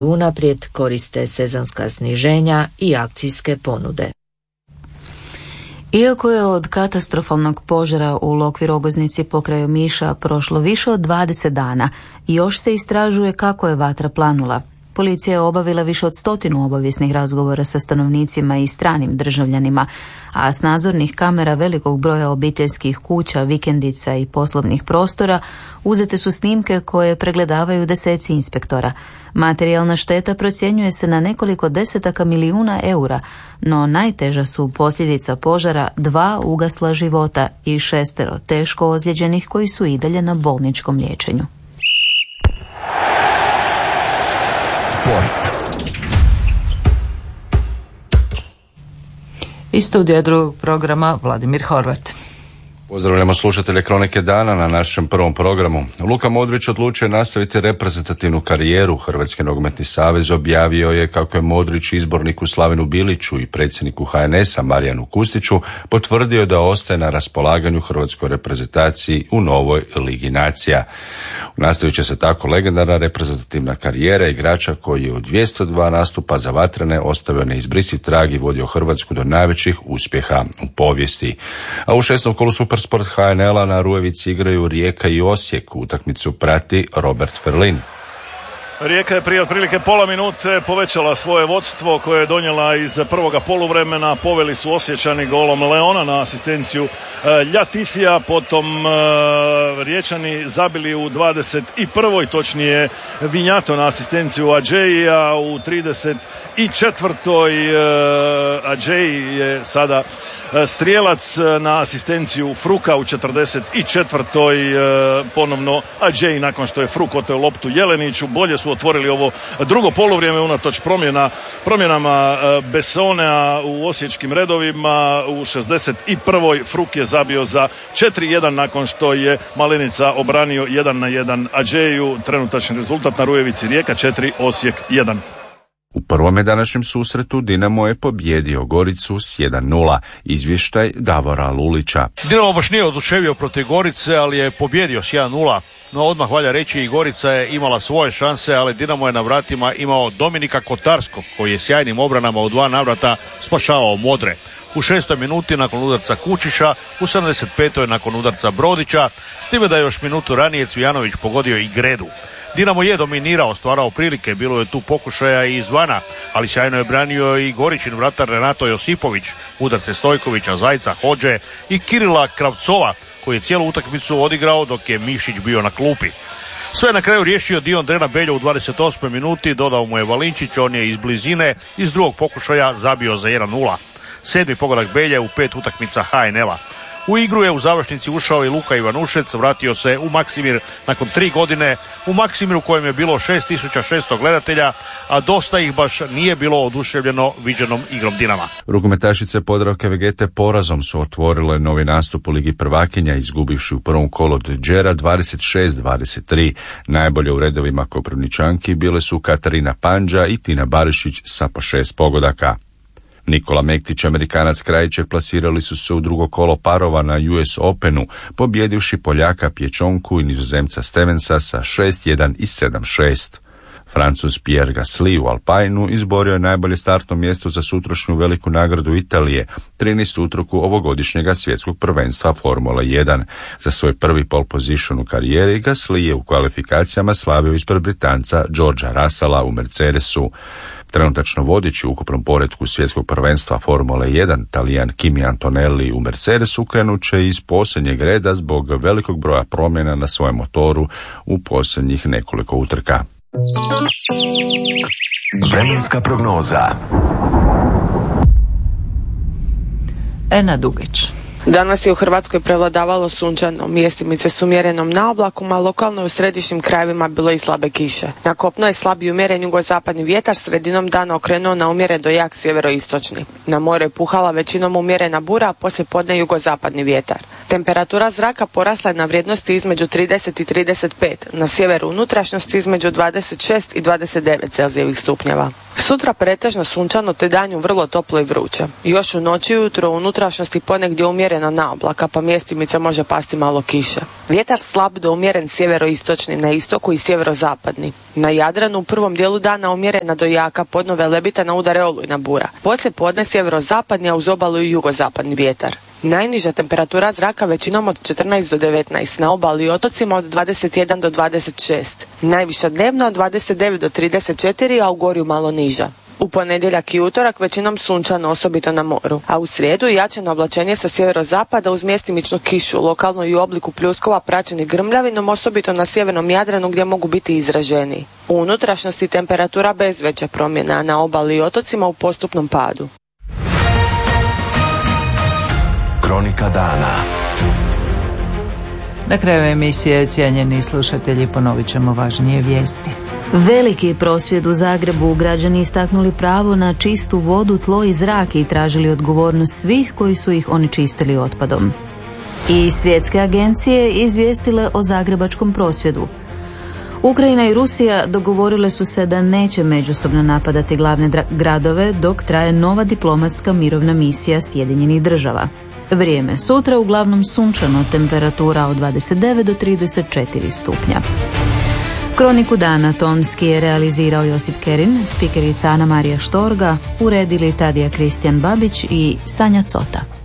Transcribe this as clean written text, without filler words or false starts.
unaprijed koriste sezonska sniženja i akcijske ponude. Iako je od katastrofalnog požara u Lokvi Rogoznici pokraj Omiša prošlo više od 20 dana, još se istražuje kako je vatra planula. Policija je obavila više od 100 obavijesnih razgovora sa stanovnicima i stranim državljanima, a s nadzornih kamera velikog broja obiteljskih kuća, vikendica i poslovnih prostora uzete su snimke koje pregledavaju deseci inspektora. Materijalna šteta procjenjuje se na nekoliko desetaka milijuna eura, no najteža su posljedica požara 2 ugasla života i 6 teško ozlijeđenih koji su i dalje na bolničkom liječenju. Sport. Iz studija drugog programa Vladimir Horvat. Pozdravljamo slušatelje Kronike dana na našem prvom programu. Luka Modrić odlučio nastaviti reprezentativnu karijeru. Hrvatski nogometni savez objavio je kako je Modrić izborniku Slavenu Biliću i predsjedniku HNS-a Marijanu Kustiću potvrdio da ostaje na raspolaganju hrvatskoj reprezentaciji u novoj Ligi nacija. Nastavit će se tako legendarna reprezentativna karijera igrača koji je u 202 nastupa za vatrene ostavio neizbrisiv trag i vodio Hrvatsku do najvećih uspjeha u povijesti. A u 6. kolu Supersport HNL-a na Rujevici igraju Rijeka i Osijek. Utakmicu prati Robert Ferlin. Rijeka je prije otprilike pola minute povećala svoje vodstvo koje je donijela iz prvoga poluvremena. Poveli su Osječani golom Leona na asistenciju Ljatifija, potom Riječani zabili u 21. točnije Vinjato na asistenciju Adžeija u 34. Adžeji je sada strijelac na asistenciju Fruka u 44. Ponovno Adžeji nakon što je Fruk oteo loptu Jeleniću. Bolje su otvorili ovo drugo poluvrijeme unatoč promjenama Bessonea u osječkim redovima. U 61. Fruk je zabio za 4-1 nakon što je Malenica obranio 1-1 Adžeju. Trenutačni rezultat na Rujevici Rijeka 4, Osijek 1. U prvome današnjem susretu Dinamo je pobjedio Goricu s 1-0. Izvještaj Davora Lulića. Dinamo baš nije oduševio protiv Gorice, ali je pobjedio s 1-0. No odmah valja reći i Gorica je imala svoje šanse, ali Dinamo je na vratima imao Dominika Kotarskog, koji je sjajnim obranama u 2 navrata spašavao Modre. U 6. minuti nakon udarca Kučiša, u 75. nakon udarca Brodića, s time da je još minutu ranije Cvijanović pogodio i Gredu. Dinamo je dominirao, stvarao prilike, bilo je tu pokušaja i izvana, ali sjajno je branio i Goričin vratar Renato Josipović, udarce Stojkovića, Zajca, Hodže i Kirila Kravcova, koji je cijelu utakmicu odigrao dok je Mišić bio na klupi. Sve je na kraju riješio Dion Drena Beljo u 28. minuti, dodao mu je Valinčić, on je iz blizine iz drugog pokušaja zabio za 1-0. 7. pogodak Belje u 5 utakmica HNL-a. U igru je u završnici ušao i Luka Ivanušec, vratio se u Maksimir nakon 3 godine, u Maksimiru u kojem je bilo 6600 gledatelja, a dosta ih baš nije bilo oduševljeno viđenom igrom Dinama. Rukometašice Podravke Vegete porazom su otvorile novi nastup u Ligi prvakinja, izgubivši u prvom kolu od Đera 26-23. Najbolje u redovima Koprivničanki bile su Katarina Pandža i Tina Barišić sa po 6 pogodaka. Nikola Mektić, Amerikanac Krajiček plasirali su se u drugo kolo parova na US Openu, pobjedivši Poljaka Pječonku i Nizozemca Stevensa sa 6-1 i 7-6. Francuz Pierre Gasly u Alpajnu izborio je najbolje startno mjesto za sutrašnju veliku nagradu Italije, 13. utrku ovogodišnjega svjetskog prvenstva Formula 1. Za svoj prvi pole position u karijeri Gasly je u kvalifikacijama slavio ispred Britanca Georgea Russella u Mercedesu. Trenutačno vodeći u ukupnom poretku svjetskog prvenstva Formule 1, Talijan Kimi Antonelli u Mercedesu krenut će iz posljednjeg reda zbog velikog broja promjena na svojem motoru u posljednjih nekoliko utrka. Vremenska prognoza. Ena Dugić. Danas je u Hrvatskoj prevladavalo sunčano, mjestimice s umjerenom naoblakom, a lokalno u središnjim krajevima bilo i slabe kiše. Na kopnu je slab i umjeren jugozapadni vjetar, sredinom dana okrenuo na umjeren do jak sjeveroistočni. Na moru je puhala većinom umjerena bura, a poslije podne jugozapadni vjetar. Temperatura zraka porasla je na vrijednosti između 30 i 35, na sjeveru unutrašnjosti između 26 i 29 celzijevih stupnjeva. Sutra pretežno sunčano te danju vrlo toplo i vruće. Još u noći i ujutro u unutrašnjosti ponegdje umjerena naoblaka, pa mjestimice može pasti malo kiše. Vjetar slab do umjeren sjeveroistočni na istoku i sjeverozapadni. Na Jadranu u prvom dijelu dana umjerena do jaka, podno Velebita na udare olujna bura. Poslije podne sjeverozapadni, a uz obalu i jugozapadni vjetar. Najniža temperatura zraka većinom od 14 do 19, na obali i otocima od 21 do 26. Najviša dnevna od 29 do 34, a u gorju malo niža. U ponedjeljak i utorak većinom sunčano, osobito na moru, a u srijedu jačano oblačenje sa sjeverozapada uz mjestimičnu kišu, lokalno i u obliku pljuskova praćeni grmljavinom, osobito na sjevernom Jadranu gdje mogu biti izraženiji. U unutrašnjosti temperatura bez veće promjena, a na obali i otocima u postupnom padu. Kronika dana. Na kraju emisije, cijenjeni slušatelji, ponovit ćemo važnije vijesti. Veliki prosvjed u Zagrebu, građani istaknuli pravo na čistu vodu, tlo i zrak i tražili odgovornost svih koji su ih onečistili otpadom. I svjetske agencije izvijestile o zagrebačkom prosvjedu. Ukrajina i Rusija dogovorile su se da neće međusobno napadati glavne gradove dok traje nova diplomatska mirovna misija Sjedinjenih država. Vrijeme sutra uglavnom sunčano, temperatura od 29 do 34 stupnja. Kroniku dana tonski je realizirao Josip Kerin, spikerica Ana Marija Štorga, uredili Tadija Kristijan Babić i Sanja Cota.